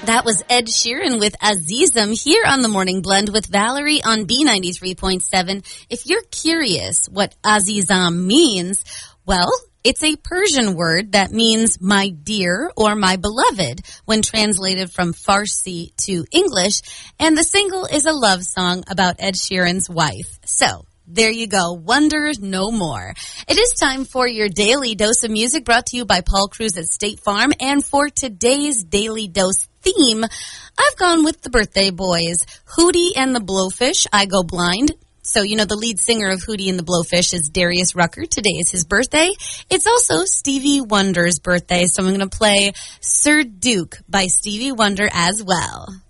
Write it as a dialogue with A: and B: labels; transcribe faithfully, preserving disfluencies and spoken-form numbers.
A: That was Ed Sheeran with Azizam here on the Morning Blend with Valerie on B ninety-three point seven. If you're curious what Azizam means, well, it's a Persian word that means my dear or my beloved when translated from Farsi to English. And the single is a love song about Ed Sheeran's wife. So, there you go. Wonder no more. It is time for your Daily Dose of Music brought to you by Paul Cruz at State Farm. And for today's Daily Dose theme, I've gone with the birthday boys. Hootie and the Blowfish, I Go Blind. So, you know, the lead singer of Hootie and the Blowfish is Darius Rucker. Today is his birthday. It's also Stevie Wonder's birthday. So I'm going to play Sir Duke by Stevie Wonder as well.